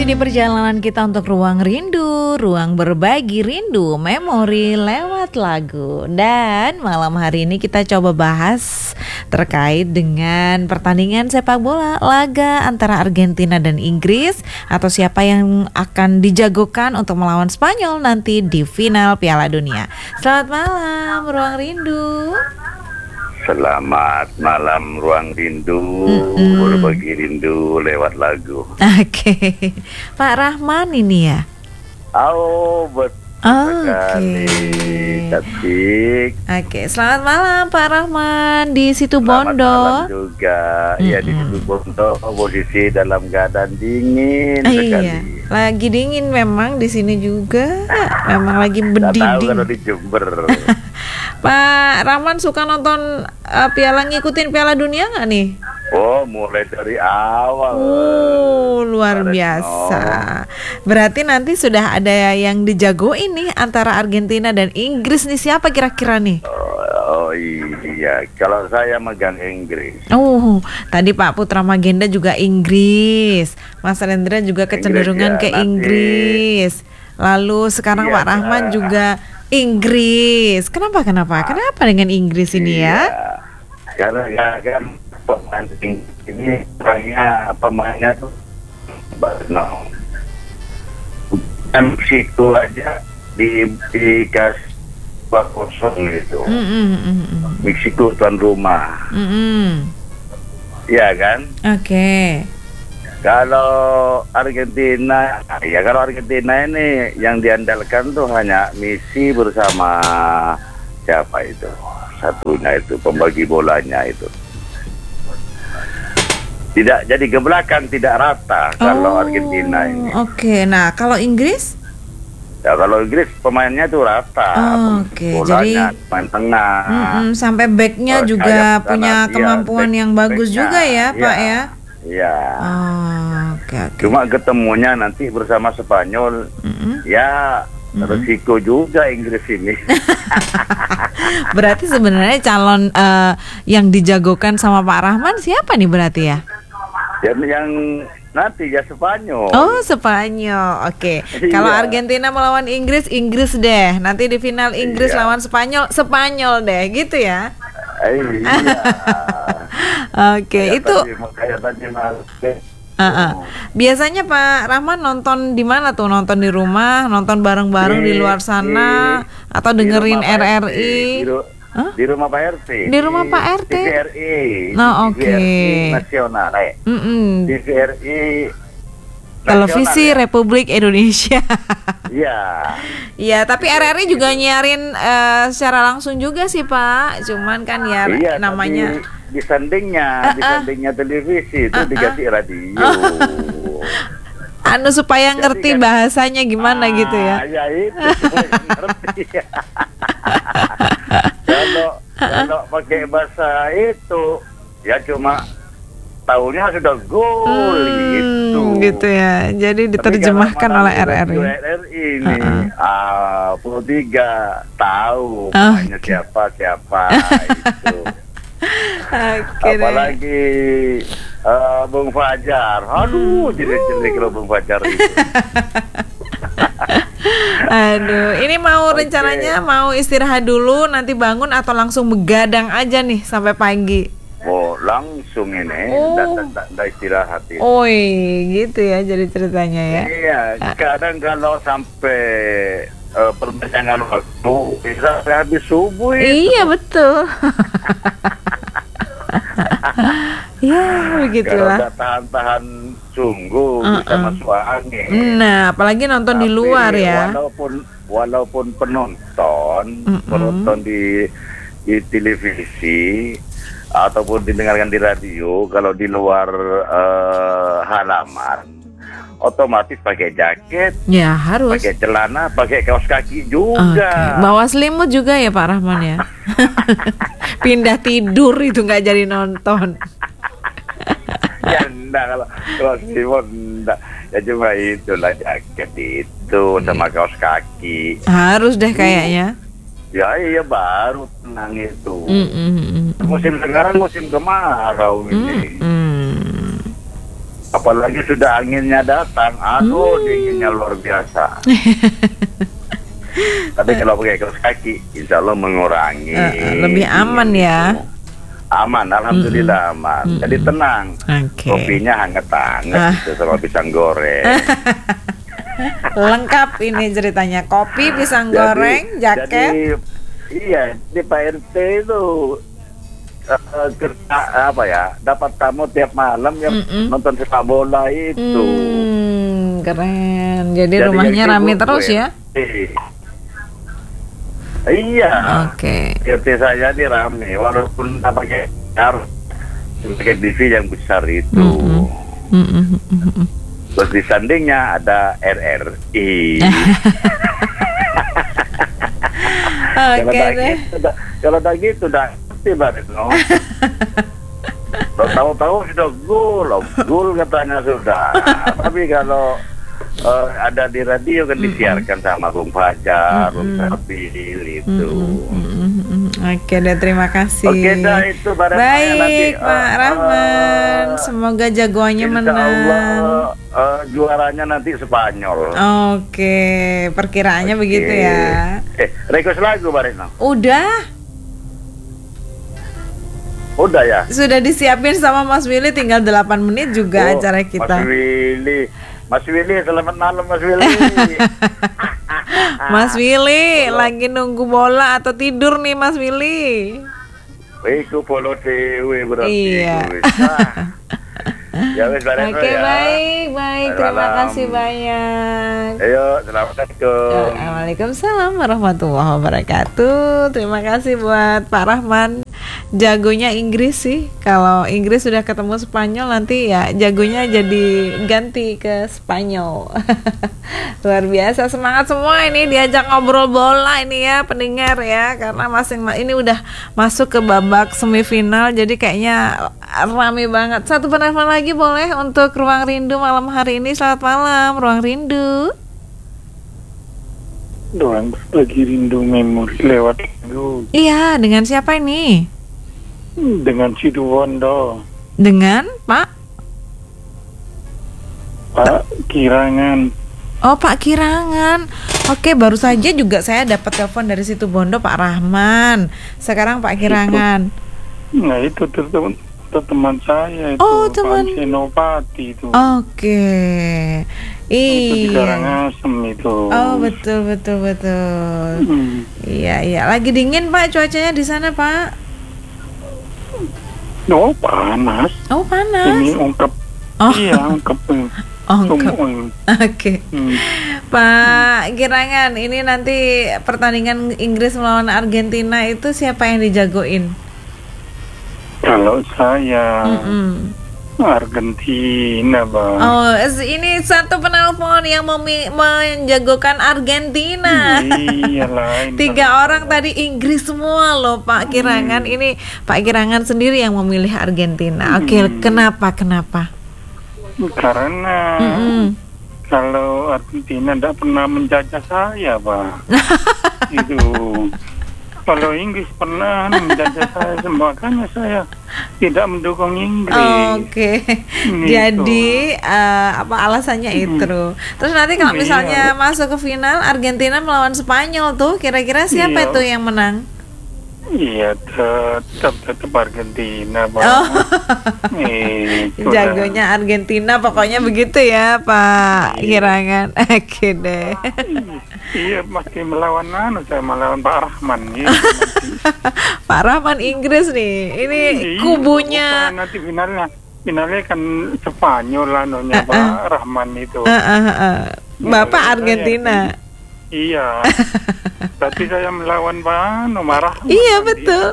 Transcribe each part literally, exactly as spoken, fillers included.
di perjalanan kita untuk ruang rindu, ruang berbagi rindu, memori lewat lagu. Dan malam hari ini kita coba bahas terkait dengan pertandingan sepak bola laga antara Argentina dan Inggris, atau siapa yang akan dijagokan untuk melawan Spanyol nanti di final Piala Dunia. Selamat malam ruang rindu. Selamat malam ruang rindu, Mm-mm. berbagi rindu lewat lagu. Oke, Pak Rahman ini ya. Oh, betul sekali, Oke. cantik. Oke, selamat malam Pak Rahman di situ Selamat Bondo. malam juga. Ya, di situ Bondo posisi dalam keadaan dingin Ah, sekali. iya, lagi dingin memang di sini juga. Memang lagi Tidak tahu berdiding. kalau di Jember. Pak Rahman suka nonton uh, piala ngikutin Piala Dunia nggak nih? Oh, mulai dari awal. Oh, luar Kemarin, biasa. oh. Berarti nanti sudah ada yang dijagoin nih antara Argentina dan Inggris nih, siapa kira-kira nih? Oh, oh iya, kalau saya megang Inggris. Oh, tadi Pak Putra Magenda juga Inggris, Mas Rendra juga kecenderungan Inggris, ya, ke nanti. Inggris. Lalu sekarang Iya, Pak Rahman Kak. juga Inggris. Kenapa kenapa? Kenapa dengan Inggris ini ya? Iya, karena ya kan pemain ini orangnya pemainnya tuh no. Meksiko aja di dikasih dua kosong gitu. Mm, mm, mm, mm. Meksiko tuan rumah, Mm, mm. ya kan? Oke. Kalau Argentina, ya kalau Argentina ini yang diandalkan tuh hanya Messi bersama siapa itu? Satunya itu pembagi bolanya itu. Tidak jadi ke belakang, tidak rata kalau Oh, Argentina ini. Oke, nah kalau Inggris? Ya kalau Inggris pemainnya tuh rata. Oh, oke, Bolanya, jadi- pemain tengah. Mm-mm, sampai backnya Oh, juga sayap punya kanan, kemampuan iya, yang back- bagus backnya, juga ya, Pak iya. ya? Iya. Oh, oke oke. Cuma ketemunya nanti bersama Spanyol, Mm-mm. ya resiko juga Inggris ini. Berarti sebenarnya calon eh, yang dijagokan sama Pak Rahman siapa nih berarti ya? yang, yang nanti ya Spanyol. Oh, Spanyol. Oke. Iya. Kalau Argentina melawan Inggris, Inggris deh. Nanti di final Inggris Iya. lawan Spanyol, Spanyol deh, gitu ya. Eh, iya. Oke, Kayak itu tadi, kayak tadi Mas. uh-uh. Biasanya Pak Rahman nonton di mana tuh? Nonton di rumah, nonton bareng-bareng di, Di- luar sana, di- atau di dengerin rumah Pak R R I? Di, ru- Hah? di rumah Pak R T. Di rumah Pak R T? T V R I. Nah, T V R I oke. nasional, eh. Mm-mm. T V R I Televisi nasional, ya? Republik Indonesia. Iya. Iya, tapi R R I juga nyiarin eh, secara langsung juga sih Pak. Cuman kan ya Iya, namanya tapi di sandingnya, di Uh-uh. sandingnya televisi itu Uh-uh. dikasih radio. anu supaya Jadi ngerti kan- bahasanya gimana gitu ya. Ah, ya itu supaya ngerti. Kalau kalau pakai bahasa itu ya cuma tahunya sudah gol gitu. Hmm, gitu ya. Jadi Tapi diterjemahkan kalau oleh mana R R I. R R I ini Uh-uh. ah, puluh tiga tahu Oh, namanya oke. siapa siapa itu. Oke deh. Apalagi eh, Bung Fajar. Aduh, jelek-jelek kalau Bung Fajar itu. Aduh, ini mau Oke. rencananya mau istirahat dulu, nanti bangun atau langsung begadang aja nih sampai pagi. Oh, langsung ini Oh. tidak istirahat itu. Oi, gitu ya jadi ceritanya ya. Iya, kadang kalau sampai uh, perpanjangan waktu bisa sampai habis subuh itu. Iya betul. Ya Kalau begitulah. udah tahan-tahan sungguh bisa Uh-uh. masuk angin. Nah, apalagi nonton di Tapi luar ya. Walaupun walaupun penonton Mm-mm. penonton di di televisi ataupun didengarkan di radio, kalau di luar eh, halaman otomatis pakai jaket, Ya harus. pakai celana, pakai kaos kaki Oke, juga. bawa selimut juga ya Pak Rahman ya. Pindah tidur itu nggak jadi nonton. Ya enggak, kalau kalau selimut enggak. Ya cuma itulah jaket itu sama kaos kaki. Harus deh kayaknya. Ya iya baru tenang itu. Mm, mm, mm, mm. Musim sekarang musim kemarau ini. Mm, mm. Apalagi sudah anginnya datang, aduh hmm. dinginnya luar biasa. Tapi kalau pakai kaos kaki, insya Allah mengurangi. Uh, lebih aman ya. Itu. Aman, alhamdulillah mm-hmm. aman. Mm-hmm. Jadi tenang. Okay. Kopinya hangat-hangat uh. gitu, sama pisang goreng. Lengkap ini ceritanya, kopi, pisang jadi, goreng, jaket. Jadi, iya, di Pak R T itu uh, kerja apa ya? Dapat tamu tiap malam yang mm-mm. nonton sepak bola itu. Hmm, keren. Jadi, jadi rumahnya rame terus ya? Iya. Oke. Okay. R T saya ini rame, walaupun tak pakai harus pakai T V yang besar itu. Mm-hmm. Mm-hmm. Terus di sandingnya ada R R I. Oke okay, deh. Gitu, kalau tak gitu udah ngerti banget, no. Tahu-tahu sudah gol, gol katanya sudah. Tapi kalau Uh, ada di radio kan disiarkan mm-hmm. sama Bung Fajar, Bung mm-hmm. Sabil itu. Mm-hmm. Oke deh, terima kasih. Oke dah, itu baik nanti, Pak uh, Rahman, uh, semoga jagoannya menang. Allah, uh, juaranya nanti Spanyol. Oke, perkiraannya okay. begitu ya. Eh, request lagu Pak Retno. Udah. Udah ya. Sudah disiapin sama Mas Willy, tinggal delapan menit juga oh, acara kita. Mas Willy. Mas Willy, selamat malam Mas Willy. Mas Willy, lagi nunggu bola atau tidur nih Mas Willy? Iku polo dewe berarti. Iya. Ya wes bareng. Oke, ya. baik, baik. Terima malam. kasih banyak. Ayo, assalamualaikum. Waalaikumsalam warahmatullahi wabarakatuh. Terima kasih buat Pak Rahman. Jagonya Inggris sih. Kalau Inggris sudah ketemu Spanyol, nanti ya jagonya jadi ganti ke Spanyol. Luar biasa, semangat semua ini diajak ngobrol bola ini ya pendengar ya, karena masing ini udah masuk ke babak semifinal, jadi kayaknya rame banget. Satu penelpon lagi boleh untuk Ruang Rindu malam hari ini. Selamat malam Ruang Rindu. Ruang Berbagi Rindu Memori lewat Rindu. Iya, dengan siapa ini? Dengan Situbondo. Dengan Pak? Pak Kirangan. Oh, Pak Kirangan. Oke, baru saja juga saya dapat telepon dari Situbondo Pak Rahman. Sekarang Pak Kirangan. Itu, nah itu teman teman saya itu. Oh, teman Pak Senopati itu. Oke. Iya. Itu di Karangasem itu. Oh, betul betul betul. Hmm. Iya iya. Lagi dingin Pak cuacanya di sana Pak? Oh panas. Oh panas. Ini ungkap. Oh. Iya ungkap. Oh, ungkap. Oke. Okay. Hmm. Pak Kirangan, ini nanti pertandingan Inggris melawan Argentina itu siapa yang dijagoin? Kalau saya Mm-mm. Argentina, Bang. Oh, ini satu penelpon yang memi- menjagokan Argentina. Iyalah. Tiga orang tadi Inggris semua loh, Pak Kirangan. Hmm. Ini Pak Kirangan sendiri yang memilih Argentina. Oke, okay, hmm. kenapa? Kenapa? Karena mm-mm. kalau Argentina tidak pernah menjajah saya, Pak. Itu. Kalau Inggris pernah menjajah saya, makanya saya tidak mendukung Inggris. Oh, Oke, okay. Jadi uh, apa alasannya hmm. itu? Terus nanti kalau misalnya iya. masuk ke final Argentina melawan Spanyol tuh, kira-kira siapa iya. itu yang menang? Iya, tetap tetap Argentina, Pak. Oh. Eh, jagonya Argentina, pokoknya begitu ya, Pak Kirangan. Oke deh. Iya, pasti melawan anu, saya melawan Pak Rahman. Ya, Pak Rahman Inggris nih, ini iya, kubunya. Nanti finalnya, finalnya kan Spanyol anunya uh, uh. Pak Rahman itu. Uh, uh, uh. Bapak nah, Argentina. Saya, iya. Tapi saya melawan Pak Marah. Iya betul.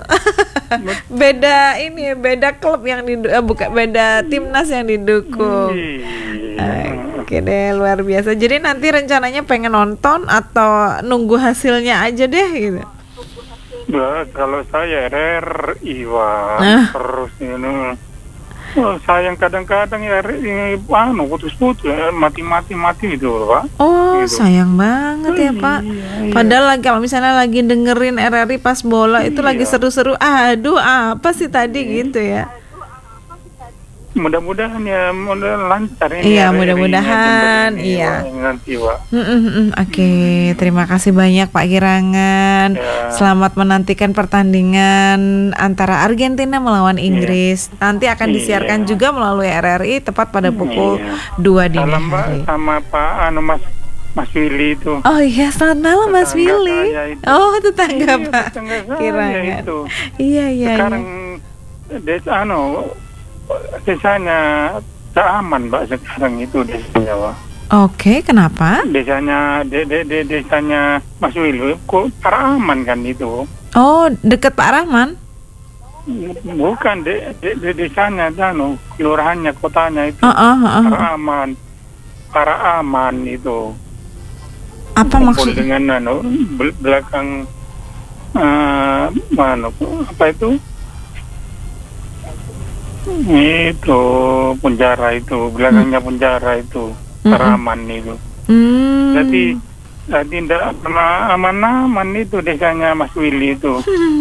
Beda ini, beda klub yang didukung, eh, bukan beda timnas yang didukung. Iya. Oke deh, luar biasa. Jadi nanti rencananya pengen nonton atau nunggu hasilnya aja deh gitu. Nah, kalau saya R R I Wah, ah. terus ini. Oh, sayang kadang-kadang ya ini anu putus-putus mati-mati mati itu Pak. Oh gitu. Sayang banget ya Pak. Iya, iya. Padahal lagi kalau misalnya lagi dengerin R R I pas bola itu iya. lagi seru-seru. Aduh apa sih tadi iya. gitu ya? mudah-mudahan ya mudah lancar ini. Iya, ya, mudah-mudahan. ini, Iya. Wak, nanti, Wak. Mm, mm, mm. Oke, terima kasih banyak Pak Girangan. Ya. Selamat menantikan pertandingan antara Argentina melawan Inggris. Nanti akan Iya. disiarkan juga melalui R R I tepat pada pukul Iya. dua dini Salam Mbak hari. sama Pak anu Mas Mas Willy itu. Oh iya, selamat malam Mas Tetangga Willy. saya itu. Oh, tetangga Iya, Pak tetangga saya Girangan. itu. Iya, iya, Sekarang iya. desa anu desanya tak aman Mbak sekarang itu desanya Pak. Oke, kenapa? Desanya de, de, de, desanya Mas Willy kok tak aman kan itu. Oh, deket Pak Rahman? Bukan de, de, de desanya anu kelurahannya kotanya itu Oh, oh, oh. para aman. Para aman itu. Apa Kumpul maksudnya? dengan anu bel- belakang eh mana apa itu? Itu penjara itu, belakangnya penjara itu, Taraman itu. Hmm. Jadi jadi tidak pernah aman-aman itu desanya Mas Willy itu.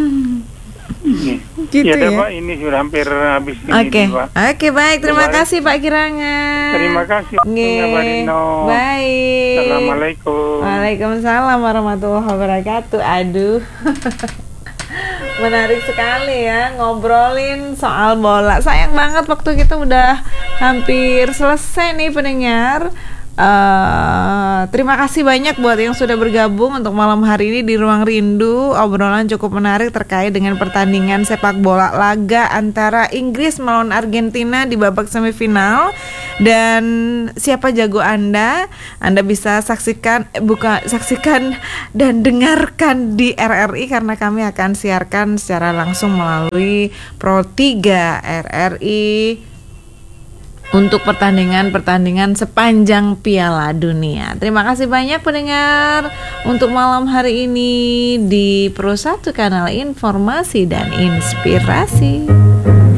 Gitu Ya, ya? Pak, ini sudah hampir habis ini, Oke, Pak. oke baik. Terima Baik. kasih Pak Girangan. Terima kasih waktunya, Pak Dino. Baik. Assalamualaikum. Waalaikumsalam warahmatullahi wabarakatuh. Aduh. Menarik sekali ya ngobrolin soal bola. Sayang banget waktu kita udah hampir selesai nih pendengar. Uh, terima kasih banyak buat yang sudah bergabung untuk malam hari ini di Ruang Rindu. Obrolan cukup menarik terkait dengan pertandingan sepak bola laga antara Inggris melawan Argentina di babak semifinal. Dan siapa jago Anda? Anda bisa saksikan eh, buka saksikan dan dengarkan di R R I karena kami akan siarkan secara langsung melalui Pro tiga R R I untuk pertandingan-pertandingan sepanjang Piala Dunia. Terima kasih banyak pendengar untuk malam hari ini di Pro satu Kanal Informasi dan Inspirasi.